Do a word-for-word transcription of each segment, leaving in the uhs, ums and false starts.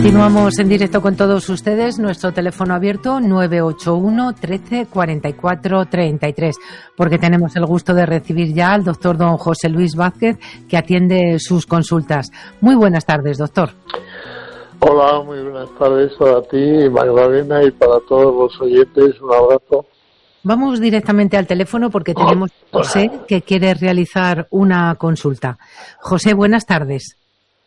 Continuamos en directo con todos ustedes. Nuestro teléfono abierto nueve ocho uno, trece, cuarenta y cuatro, treinta y tres, porque tenemos el gusto de recibir ya al doctor don José Luis Vázquez, que atiende sus consultas. Muy buenas tardes, doctor. Hola, muy buenas tardes para ti, Magdalena, y para todos los oyentes. Un abrazo. Vamos directamente al teléfono porque tenemos a José, que quiere realizar una consulta. José, buenas tardes.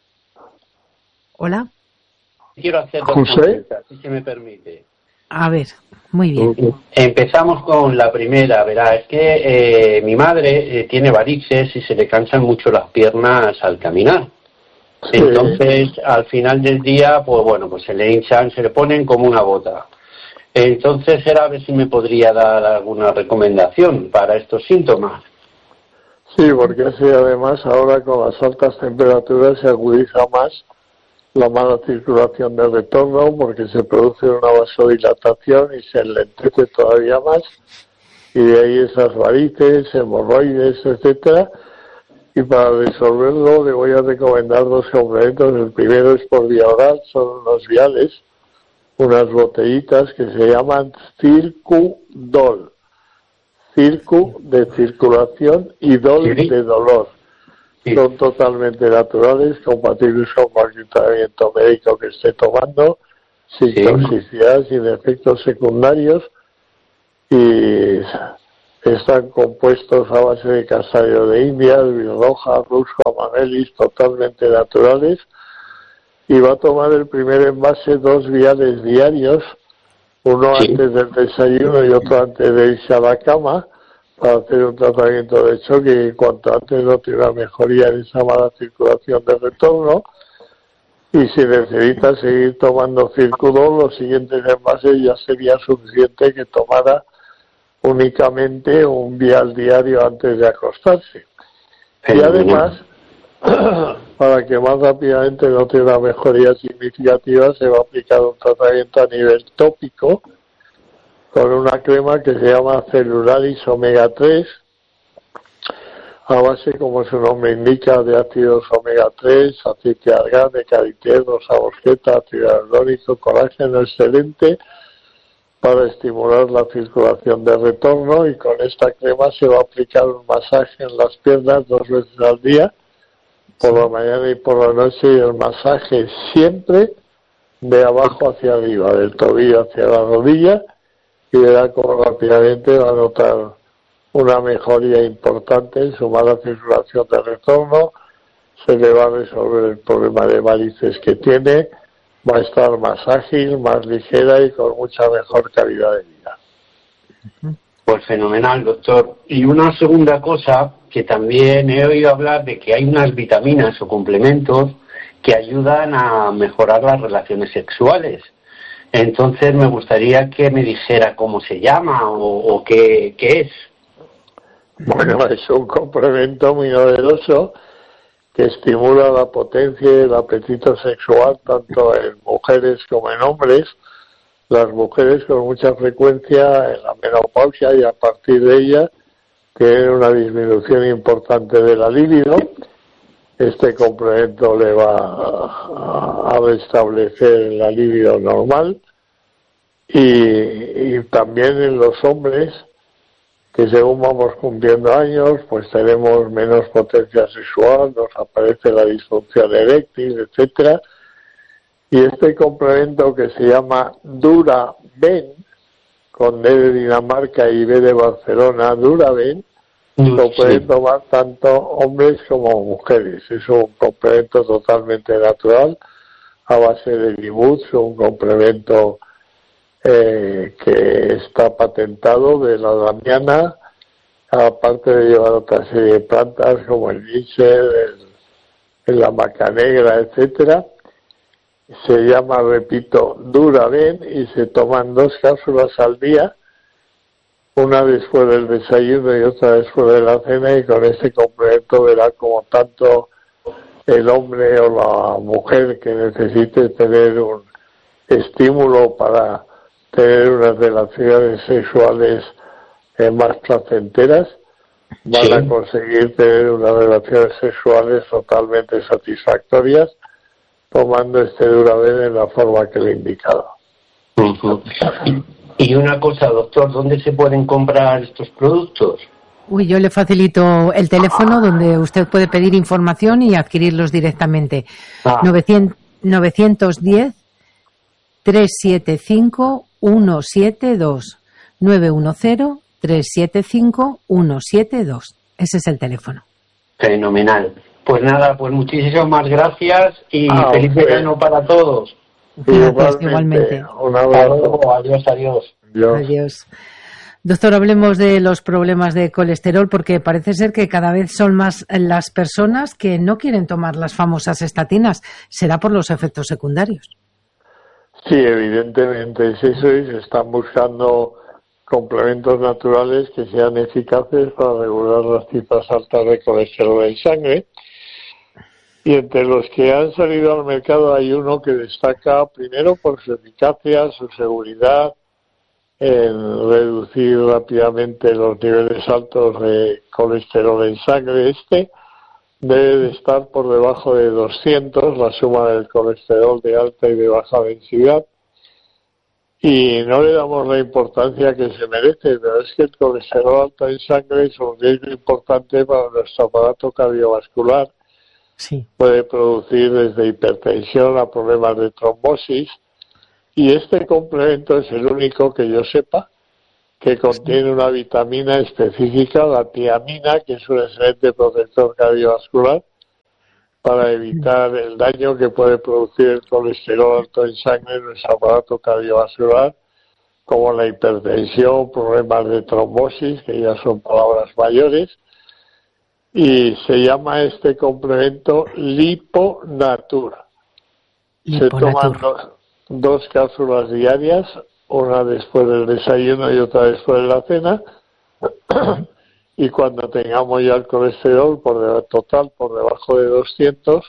Hola. Quiero hacer dos José, consultas, si se me permite. A ver, muy bien. Empezamos con la primera, verá, es que eh, mi madre eh, tiene varices y se le cansan mucho las piernas al caminar. Sí. Entonces, al final del día, pues bueno, pues se le hinchan, se le ponen como una bota. Entonces, era a ver si me podría dar alguna recomendación para estos síntomas. Sí, porque así además ahora con las altas temperaturas se agudiza más la mala circulación del retorno, porque se produce una vasodilatación y se enlentece todavía más, y de ahí esas varices, hemorroides, etcétera. Y para resolverlo le voy a recomendar dos complementos. El primero es por vía oral, son unos viales, unas botellitas que se llaman Circudol. Circu de circulación y Dol ¿Sí? de dolor. Sí. Son totalmente naturales, compatibles con cualquier tratamiento médico que esté tomando, sin sí. toxicidad, sin efectos secundarios, y están compuestos a base de castaño de India, roja, rusco, amamelis, totalmente naturales. Y va a tomar el primer envase dos viales diarios, uno sí. antes del desayuno y otro antes de irse a la cama, para hacer un tratamiento de choque, y cuanto antes no tiene una mejoría en esa mala circulación de retorno. Y si necesita seguir tomando Circudol, los siguientes envases ya sería suficiente que tomara únicamente un vial diario antes de acostarse. Y además, para que más rápidamente no tenga una mejoría significativa, se va a aplicar un tratamiento a nivel tópico con una crema que se llama Celularis Omega tres, a base, como su nombre indica, de ácidos omega tres, aceite de argán, de karité, rosa mosqueta, ácido hialurónico, colágeno excelente para estimular la circulación de retorno. Y con esta crema se va a aplicar un masaje en las piernas dos veces al día, por la mañana y por la noche, y el masaje siempre de abajo hacia arriba, del tobillo hacia la rodilla, y verá cómo rápidamente va a notar una mejoría importante en su mala circulación de retorno. Se le va a resolver el problema de varices que tiene, va a estar más ágil, más ligera y con mucha mejor calidad de vida. Pues fenomenal, doctor. Y una segunda cosa, que también he oído hablar de que hay unas vitaminas o complementos que ayudan a mejorar las relaciones sexuales. Entonces me gustaría que me dijera cómo se llama o, o qué, qué es. Bueno, es un complemento muy novedoso que estimula la potencia y el apetito sexual tanto en mujeres como en hombres. Las mujeres con mucha frecuencia en la menopausia y a partir de ella tienen una disminución importante de la libido. Este complemento le va a, a restablecer la libido normal, y, y también en los hombres, que según vamos cumpliendo años, pues tenemos menos potencia sexual, nos aparece la disfunción eréctil, etcétera. Y este complemento, que se llama Duraben, con D de Dinamarca y B de Barcelona, Duraben, lo pueden tomar tanto hombres como mujeres. Es un complemento totalmente natural, a base de Libuz, un complemento eh, que está patentado de la damiana, aparte de llevar otra serie de plantas como el níger, el, la maca negra, etcétera. Se llama, repito, Duraben, y se toman dos cápsulas al día, una después del desayuno y otra después de la cena, y con este complemento verá como tanto el hombre o la mujer que necesite tener un estímulo para tener unas relaciones sexuales eh, más placenteras, van sí. a conseguir tener unas relaciones sexuales totalmente satisfactorias, tomando este Duraben en la forma que le he indicado. Uh-huh. Y una cosa, doctor, ¿dónde se pueden comprar estos productos? Uy, yo le facilito el teléfono donde usted puede pedir información y adquirirlos directamente. Ah. novecientos diez, trescientos setenta y cinco, ciento setenta y dos. nueve uno cero, trescientos setenta y cinco, ciento setenta y dos. Ese es el teléfono. Fenomenal. Pues nada, pues muchísimas gracias y ah, feliz okay. verano para todos. Gracias, igualmente. Un abrazo. Adiós, adiós. Adiós. Adiós. Doctor, hablemos de los problemas de colesterol porque parece ser que cada vez son más las personas que no quieren tomar las famosas estatinas. ¿Será por los efectos secundarios? Sí, evidentemente es eso y se están buscando complementos naturales que sean eficaces para regular las cifras altas de colesterol en sangre. Y entre los que han salido al mercado hay uno que destaca primero por su eficacia, su seguridad, en reducir rápidamente los niveles altos de colesterol en sangre. Este debe de estar por debajo de doscientos, la suma del colesterol de alta y de baja densidad, y no le damos la importancia que se merece, pero es que el colesterol alto en sangre es un riesgo importante para nuestro aparato cardiovascular. Sí. Puede producir desde hipertensión a problemas de trombosis, y este complemento es el único que yo sepa que contiene una vitamina específica, la tiamina, que es un excelente protector cardiovascular para evitar el daño que puede producir el colesterol alto en sangre en nuestro aparato cardiovascular, como la hipertensión, problemas de trombosis, que ya son palabras mayores, y se llama este complemento Liponatur. Se toman dos, dos cápsulas diarias, una después del desayuno y otra después de la cena, y cuando tengamos ya el colesterol por de, total por debajo de doscientos,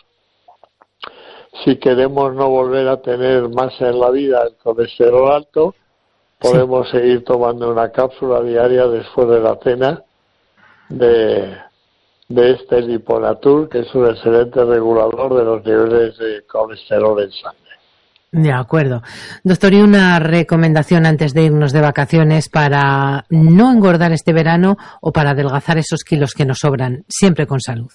si queremos no volver a tener más en la vida el colesterol alto, podemos sí. seguir tomando una cápsula diaria después de la cena de, de este Liponatur, que es un excelente regulador de los niveles de colesterol en sangre. De acuerdo. Doctor, y una recomendación antes de irnos de vacaciones para no engordar este verano o para adelgazar esos kilos que nos sobran, siempre con salud.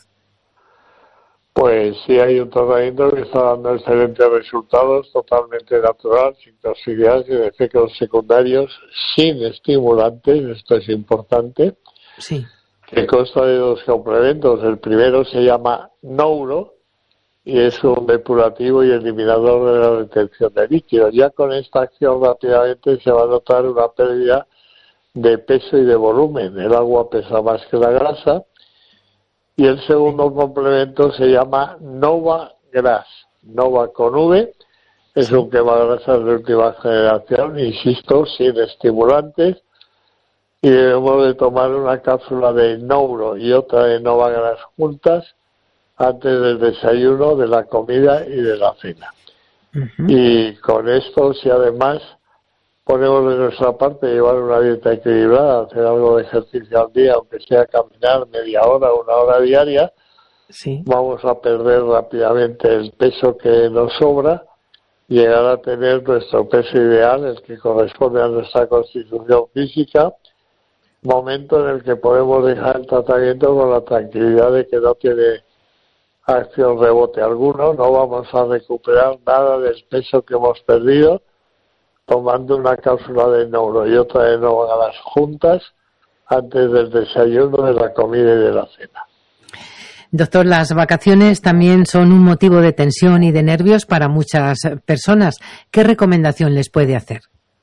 Pues sí, hay un tratamiento que está dando excelentes resultados, totalmente natural, sin toxicidad, sin efectos secundarios, sin estimulantes, esto es importante. Sí. Que consta de dos complementos. El primero se llama Nouro, y es un depurativo y eliminador de la retención de líquidos. Ya con esta acción rápidamente se va a notar una pérdida de peso y de volumen. El agua pesa más que la grasa. Y el segundo complemento se llama Nova Gras. Nova con V, es un quemagrasas de última generación, insisto, sin estimulantes. Y debemos de tomar una cápsula de Nouro y otra de Nova Gras juntas antes del desayuno, de la comida y de la cena. Uh-huh. Y con esto, si además ponemos de nuestra parte llevar una dieta equilibrada, hacer algo de ejercicio al día, aunque sea caminar media hora o una hora diaria, sí. vamos a perder rápidamente el peso que nos sobra, llegar a tener nuestro peso ideal, el que corresponde a nuestra constitución física, momento en el que podemos dejar el tratamiento con la tranquilidad de que no tiene acción rebote alguno, no vamos a recuperar nada del peso que hemos perdido tomando una cápsula de Nouro y otra de Nova Gras juntas antes del desayuno, de la comida y de la cena. Doctor, las vacaciones también son un motivo de tensión y de nervios para muchas personas. ¿Qué recomendación les puede hacer?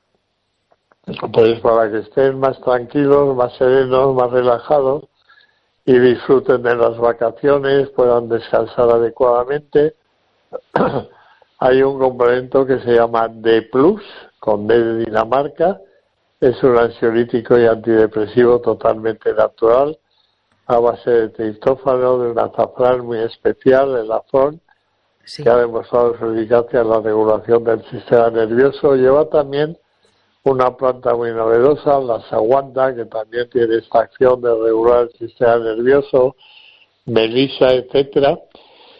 Pues para que estén más tranquilos, más serenos, más relajados y disfruten de las vacaciones, puedan descansar adecuadamente. Hay un complemento que se llama D plus, con D de Dinamarca. Es un ansiolítico y antidepresivo totalmente natural, a base de triptófano, de un azafrán muy especial, el afrón, sí. que ha demostrado su eficacia en la regulación del sistema nervioso. Lleva también una planta muy novedosa, la saguanda, que también tiene esta acción de regular el sistema nervioso, melisa, etcétera.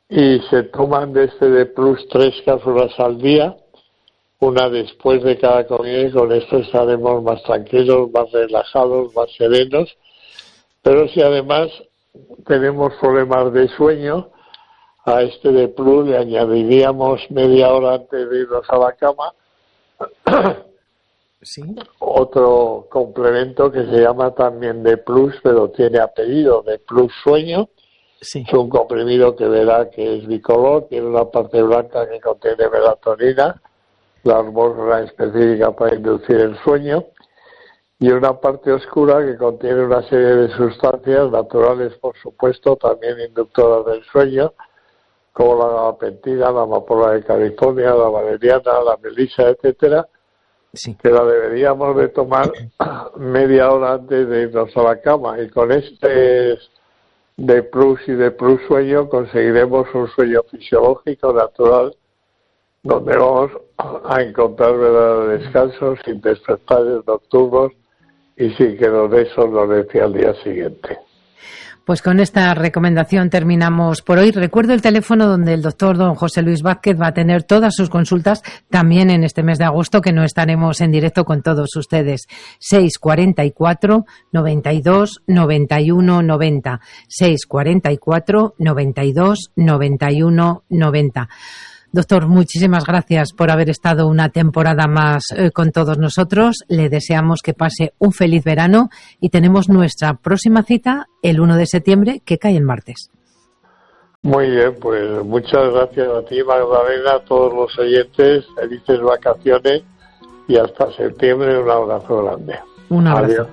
y se toman de este de Plus tres cápsulas al día, una después de cada comida, y con esto estaremos más tranquilos, más relajados, más serenos. Pero si además tenemos problemas de sueño, a este de Plus le añadiríamos media hora antes de irnos a la cama ¿Sí? otro complemento que se llama también de Plus, pero tiene apellido de Plus Sueño. Sí. Es un comprimido que verá que es bicolor, tiene una parte blanca que contiene melatonina, la hormona específica para inducir el sueño, y una parte oscura que contiene una serie de sustancias naturales, por supuesto, también inductoras del sueño, como la gabapentina, la amapola de California, la valeriana, la melisa, etcétera, Sí. que la deberíamos de tomar media hora antes de irnos a la cama, y con este de Plus y de Plus Sueño conseguiremos un sueño fisiológico natural donde vamos a encontrar verdadero descanso, sin despertares nocturnos y sin que nos dé somnolencia al día siguiente. Pues con esta recomendación terminamos por hoy. Recuerdo el teléfono donde el doctor don José Luis Vázquez va a tener todas sus consultas también en este mes de agosto, que no estaremos en directo con todos ustedes. seis cuarenta y cuatro, noventa y dos, noventa y uno, noventa. seis cuarenta y cuatro, noventa y dos, noventa y uno, noventa. Doctor, muchísimas gracias por haber estado una temporada más eh, con todos nosotros. Le deseamos que pase un feliz verano y tenemos nuestra próxima cita el uno de septiembre, que cae el martes. Muy bien, pues muchas gracias a ti, Magdalena, a todos los oyentes. Felices vacaciones y hasta septiembre. Un abrazo grande. Un abrazo. Adiós.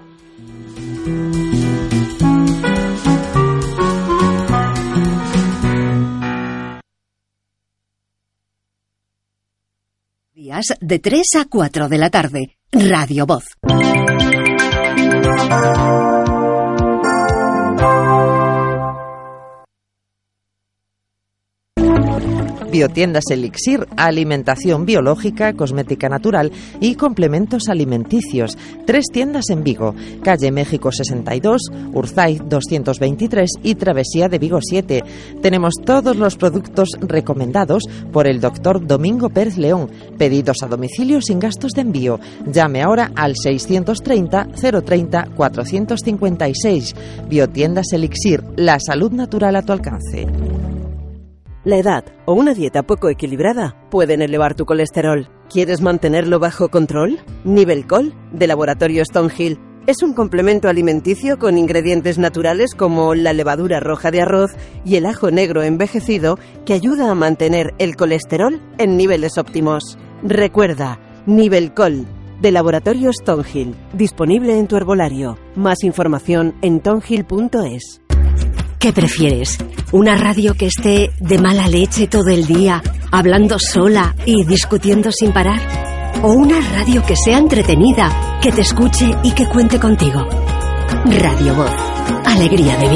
Días de tres a cuatro de la tarde. Radio Voz. Biotiendas Elixir, alimentación biológica, cosmética natural y complementos alimenticios. Tres tiendas en Vigo, calle México sesenta y dos, Urzaiz doscientos veintitrés y Travesía de Vigo siete. Tenemos todos los productos recomendados por el doctor Domingo Pérez León. Pedidos a domicilio sin gastos de envío. Llame ahora al seiscientos treinta, cero treinta, cuatrocientos cincuenta y seis. Biotiendas Elixir, la salud natural a tu alcance. La edad o una dieta poco equilibrada pueden elevar tu colesterol. ¿Quieres mantenerlo bajo control? Nivelcol, de Laboratorio Stonehill, es un complemento alimenticio con ingredientes naturales como la levadura roja de arroz y el ajo negro envejecido que ayuda a mantener el colesterol en niveles óptimos. Recuerda, Nivelcol, de Laboratorio Stonehill, disponible en tu herbolario. Más información en tonhill punto es. ¿Qué prefieres? ¿Una radio que esté de mala leche todo el día, hablando sola y discutiendo sin parar? ¿O una radio que sea entretenida, que te escuche y que cuente contigo? Radio Voz. Alegría de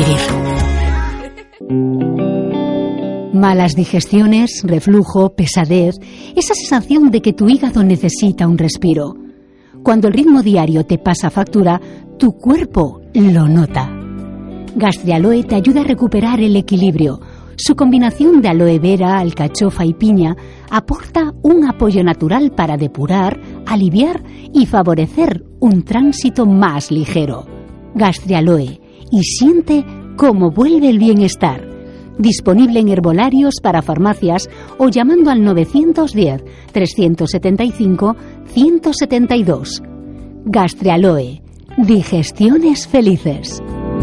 vivir. Malas digestiones, reflujo, pesadez, esa sensación de que tu hígado necesita un respiro. Cuando el ritmo diario te pasa factura, tu cuerpo lo nota. Gastrialoe te ayuda a recuperar el equilibrio. Su combinación de aloe vera, alcachofa y piña aporta un apoyo natural para depurar, aliviar y favorecer un tránsito más ligero. Gastrialoe, y siente cómo vuelve el bienestar. Disponible en herbolarios para farmacias o llamando al nueve diez, trescientos setenta y cinco, ciento setenta y dos. Gastrialoe, digestiones felices.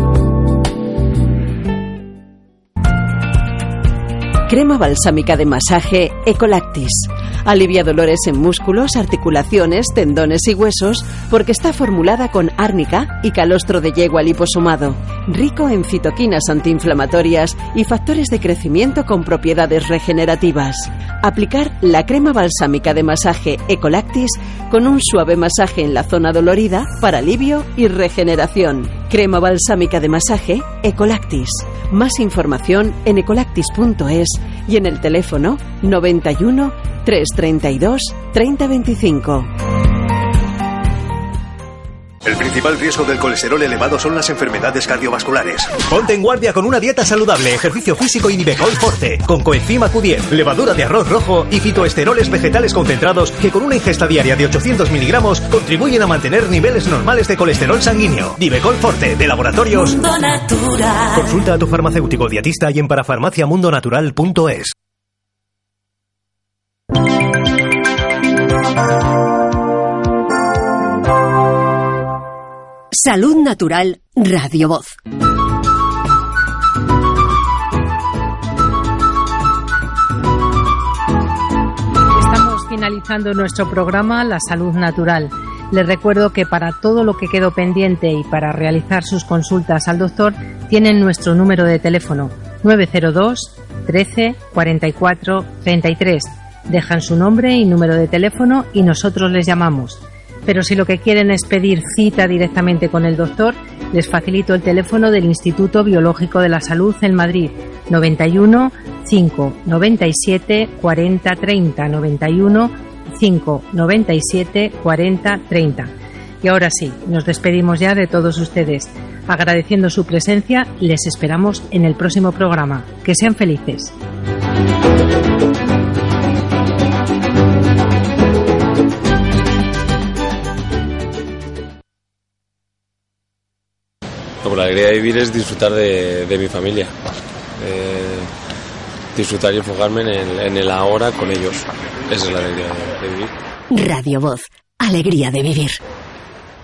Crema balsámica de masaje Ecolactis. Alivia dolores en músculos, articulaciones, tendones y huesos porque está formulada con árnica y calostro de yegua liposomado. Rico en citoquinas antiinflamatorias y factores de crecimiento con propiedades regenerativas. Aplicar la crema balsámica de masaje Ecolactis con un suave masaje en la zona dolorida para alivio y regeneración. Crema balsámica de masaje Ecolactis. Más información en ecolactis punto es y en el teléfono noventa y uno, trescientos treinta y dos, treinta veinticinco. El principal riesgo del colesterol elevado son las enfermedades cardiovasculares. Ponte en guardia con una dieta saludable, ejercicio físico y Nivecol Forte, con coenzima Q diez, levadura de arroz rojo y fitoesteroles vegetales concentrados que con una ingesta diaria de ochocientos miligramos contribuyen a mantener niveles normales de colesterol sanguíneo. Nivecol Forte, de Laboratorios Mundo Natural. Consulta a tu farmacéutico dietista y en parafarmaciamundonatural punto es. Salud Natural Radio Voz. Estamos finalizando nuestro programa La Salud Natural. Les recuerdo que para todo lo que quedó pendiente y para realizar sus consultas al doctor tienen nuestro número de teléfono nueve cero dos, trece, cuarenta y cuatro, treinta y tres. Dejan su nombre y número de teléfono y nosotros les llamamos. Pero si lo que quieren es pedir cita directamente con el doctor, les facilito el teléfono del Instituto Biológico de la Salud en Madrid, noventa y uno, cinco, noventa y siete, cuarenta, treinta, noventa y uno, cinco, noventa y siete, cuarenta, treinta. Y ahora sí, nos despedimos ya de todos ustedes. Agradeciendo su presencia, les esperamos en el próximo programa. Que sean felices. La alegría de vivir es disfrutar de, de mi familia, eh, disfrutar y enfocarme en el, en el ahora con ellos. Esa es la alegría de, de vivir. Radio Voz, alegría de vivir.